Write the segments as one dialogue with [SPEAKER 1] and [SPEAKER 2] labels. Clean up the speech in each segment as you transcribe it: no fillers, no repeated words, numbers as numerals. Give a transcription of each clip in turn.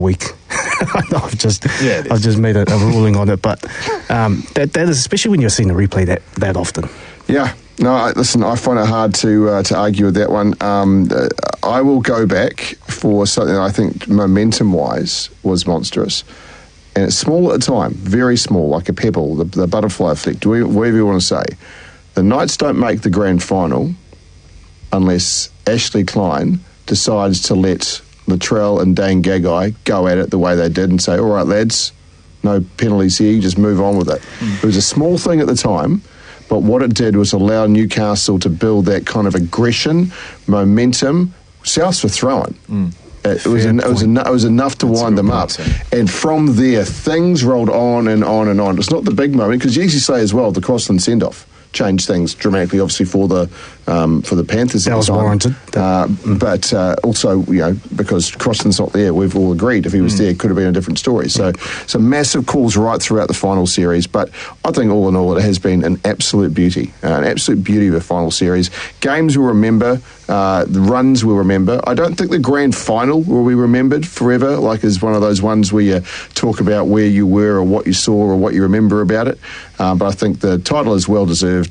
[SPEAKER 1] week. I've just made a ruling on it, but that is, especially when you're seeing a replay that often.
[SPEAKER 2] Yeah. No, listen, I find it hard to argue with that one. I will go back for something that I think momentum-wise was monstrous. And it's small at the time, very small, like a pebble, the butterfly effect, whatever you want to say. The Knights don't make the grand final unless Ashley Klein decides to let Latrell and Dane Gagai go at it the way they did and say, all right, lads, no penalties here, just move on with it. It was a small thing at the time, but what it did was allow Newcastle to build that kind of aggression, momentum. Souths were throwing. It was enough to wind them up. And from there, things rolled on and on and on. It's not the big moment, because you usually say as well, the Crossland send-off changed things dramatically, obviously, for the Panthers.
[SPEAKER 1] That was warranted.
[SPEAKER 2] But also, because Crossland's not there, we've all agreed if he was there, it could have been a different story. So massive calls right throughout the final series. But I think all in all, it has been an absolute beauty of a final series. Games we'll remember, the runs we'll remember. I don't think the grand final will be remembered forever, like is one of those ones where you talk about where you were or what you saw or what you remember about it. But I think the title is well deserved.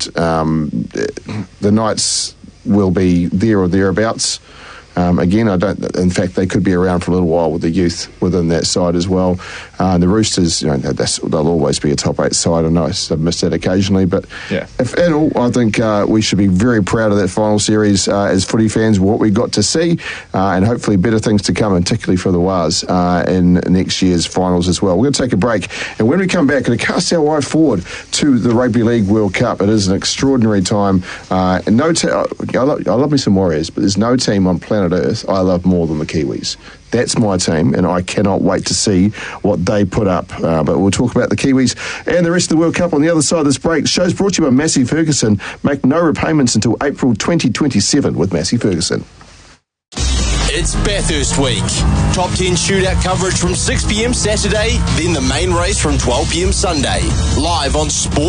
[SPEAKER 2] The Knights will be there or thereabouts. Again, in fact, they could be around for a little while with the youth within that side as well. The Roosters, they'll always be a top 8 side. I know they've missed that occasionally, but if at all, I think we should be very proud of that final series as footy fans, what we got to see, and hopefully better things to come, and particularly for the Waz in next year's finals as well. We're going to take a break, and when we come back, we're going to cast our eye forward to the Rugby League World Cup. It is an extraordinary time. I love me some Warriors, but there's no team on planet Earth I love more than the Kiwis. That's my team, and I cannot wait to see what they put up. But we'll talk about the Kiwis and the rest of the World Cup on the other side of this break. The show's brought to you by Massey Ferguson. Make no repayments until April 2027 with Massey Ferguson.
[SPEAKER 3] It's Bathurst Week. Top 10 shootout coverage from 6 p.m. Saturday, then the main race from 12 p.m. Sunday. Live on Sport